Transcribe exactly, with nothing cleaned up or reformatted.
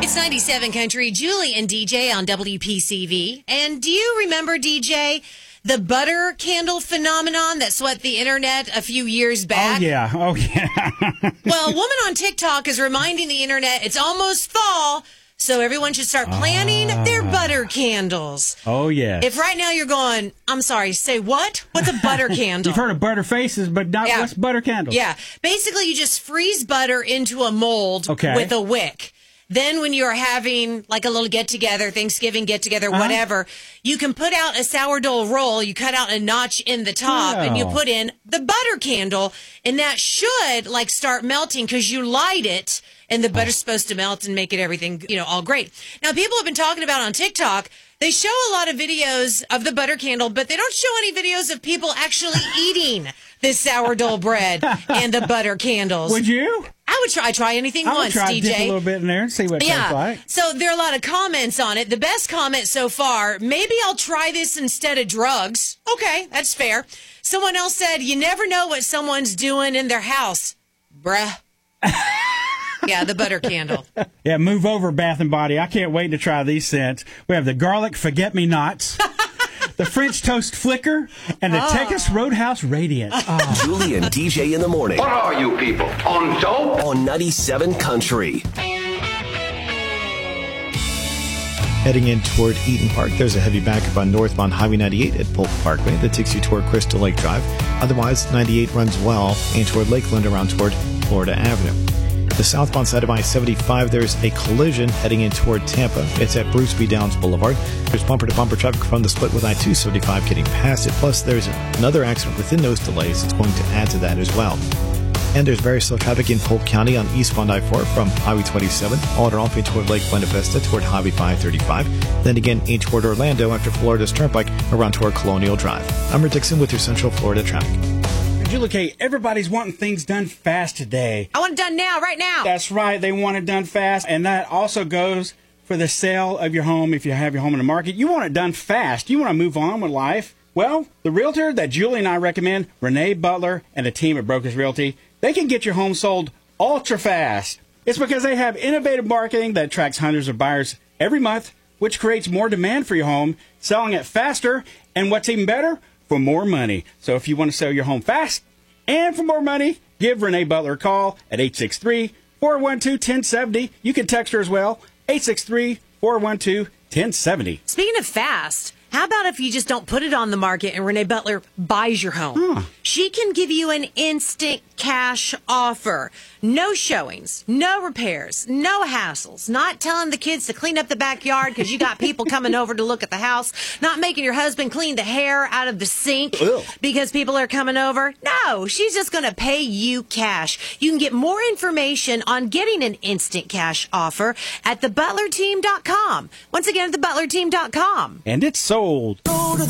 It's ninety-seven Country, Julie and D J on W P C V. And do you remember, D J, the butter candle phenomenon that swept the internet a few years back? Oh, yeah. Oh, yeah. Well, a woman on TikTok is reminding the internet it's almost fall, so everyone should start planning Ah. their butter candles. Oh, yeah. If right now you're going, I'm sorry, say what? What's a butter candle? You've heard of butter faces, but not Yeah. what's butter candles? Yeah. Basically, you just freeze butter into a mold Okay. with a wick. Then when you're having like a little get-together, Thanksgiving get-together, Uh-huh. whatever, you can put out a sourdough roll, you cut out a notch in the top, and you Wow. put in the butter candle, and that should like start melting because you light it, and the butter's supposed to melt and make it everything, you know, all great. Now, people have been talking about on TikTok, they show a lot of videos of the butter candle, but they don't show any videos of people actually eating this sourdough bread and the butter candles. Would you? I would try try anything I would once, try D to J. dip a little bit in there and see what it tastes Yeah. like. So there are a lot of comments on it. The best comment so far, maybe I'll try this instead of drugs. Okay, that's fair. Someone else said, you never know what someone's doing in their house. Bruh. Yeah, the butter candle. Yeah, move over, Bath and Body. I can't wait to try these scents. We have the garlic forget-me-nots, the French toast flicker, and the Texas Roadhouse Radiant. Oh. Julie and D J in the morning. What are you people? On dope? On ninety-seven Country. Heading in toward Eaton Park, there's a heavy backup on northbound Highway ninety-eight at Polk Parkway that takes you toward Crystal Lake Drive. Otherwise, ninety-eight runs well and toward Lakeland around toward Florida Avenue. The southbound side of I seventy-five, there's a collision heading in toward Tampa. It's at Bruce B. Downs Boulevard. There's bumper-to-bumper traffic from the split with I two seventy-five getting past it. Plus, there's another accident within those delays. It's going to add to that as well. And there's very slow traffic in Polk County on eastbound I four from Highway twenty-seven, all around toward Lake Buena Vista toward Highway five thirty-five. Then again in toward Orlando after Florida's Turnpike around toward Colonial Drive. I'm Rick Dixon with your Central Florida traffic. Julie K, everybody's wanting things done fast today. I want it done now, right now. That's right. They want it done fast. And that also goes for the sale of your home. If you have your home in the market, you want it done fast. You want to move on with life. Well, the realtor that Julie and I recommend, Renee Butler and the team at Brokers Realty, they can get your home sold ultra fast. It's because they have innovative marketing that attracts hundreds of buyers every month, which creates more demand for your home, selling it faster, and what's even better, for more money. So if you want to sell your home fast and for more money, give Renee Butler a call at eight six three, four one two, one zero seven zero. You can text her as well, eight six three, four one two, one zero seven zero. Speaking of fast, how about if you just don't put it on the market and Renee Butler buys your home? Huh. She can give you an instant cash offer. No showings, no repairs, no hassles. Not telling the kids to clean up the backyard because you got people coming over to look at the house. Not making your husband clean the hair out of the sink Ugh. because people are coming over. No, she's just going to pay you cash. You can get more information on getting an instant cash offer at the butler team dot com. Once again, at the butler team dot com. And it's sold.